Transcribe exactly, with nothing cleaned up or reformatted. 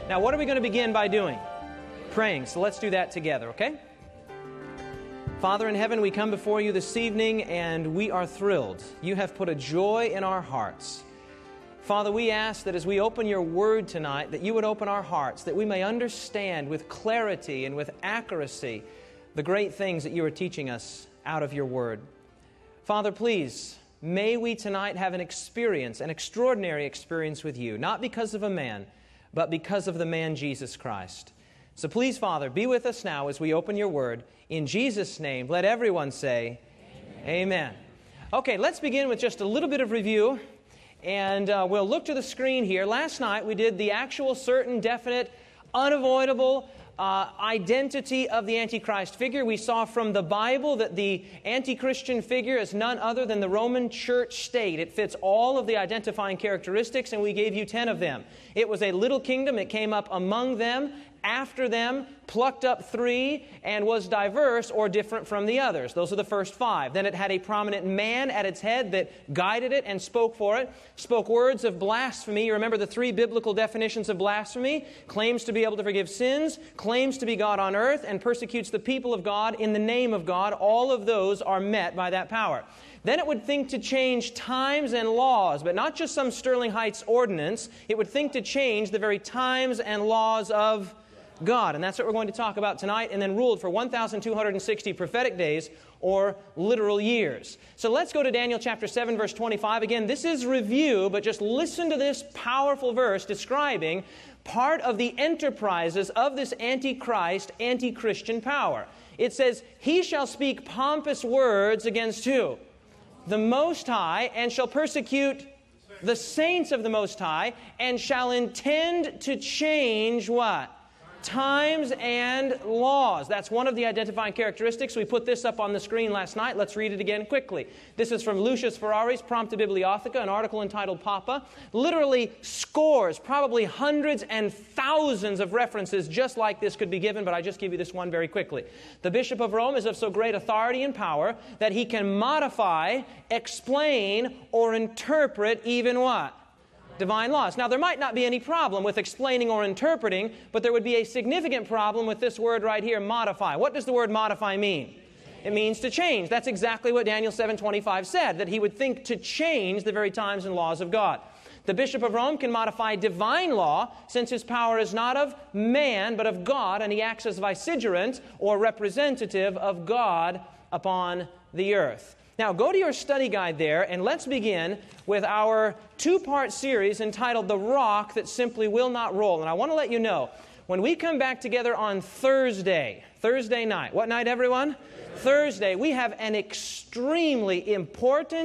Now, what are we going to begin by doing? Praying. So let's do that together, okay? Father in heaven, we come before you this evening, and we are thrilled. You have put a joy in our hearts. Father, we ask that as we open your word tonight, that you would open our hearts, that we may understand with clarity and with accuracy the great things that you are teaching us out of your word. Father, please, may we tonight have an experience, an extraordinary experience with you, not because of a man, but because of the man Jesus Christ. So please, Father, be with us now as we open your word. In Jesus' name, let everyone say, Amen. Amen. Okay, let's begin with just a little bit of review. And uh, we'll look to the screen here. Last night we did the actual, certain, definite, unavoidable uh, identity of the Antichrist figure. We saw from the Bible that the anti-Christian figure is none other than the Roman Church state. It fits all of the identifying characteristics, and we gave you ten of them. It was a little kingdom. It came up among them, after them, plucked up three, and was diverse or different from the others. Those are the first five. Then it had a prominent man at its head that guided it and spoke for it, spoke words of blasphemy. You remember the three biblical definitions of blasphemy? Claims to be able to forgive sins, claims to be God on earth, and persecutes the people of God in the name of God. All of those are met by that power. Then it would think to change times and laws, but not just some Sterling Heights ordinance. It would think to change the very times and laws of God. And that's what we're going to talk about tonight, and then ruled for one thousand two hundred sixty prophetic days, or literal years. So let's go to Daniel chapter seven, verse twenty-five. Again, this is review, but just listen to this powerful verse describing part of the enterprises of this Antichrist, anti-Christian power. It says, "He shall speak pompous words against" who? The Most High, and shall persecute the saints of the Most High, and shall intend to change what? Times and laws. That's one of the identifying characteristics. We put this up on the screen last night. Let's read it again quickly. This is from Lucius Ferrari's Prompta Bibliotheca, an article entitled Papa. Literally scores, probably hundreds and thousands of references just like this could be given, but I just give you this one very quickly. The Bishop of Rome is of so great authority and power that he can modify, explain, or interpret even what? Divine laws. Now, there might not be any problem with explaining or interpreting, but there would be a significant problem with this word right here, modify. What does the word modify mean? It means to change. That's exactly what Daniel seven twenty-five said, that he would think to change the very times and laws of God. The Bishop of Rome can modify divine law, since his power is not of man, but of God, and he acts as vicegerent or representative of God upon the earth. Now, go to your study guide there, and let's begin with our two-part series entitled The Rock That Simply Will Not Roll. And I want to let you know, when we come back together on Thursday, Thursday night, what night, everyone? Thursday, we have an extremely important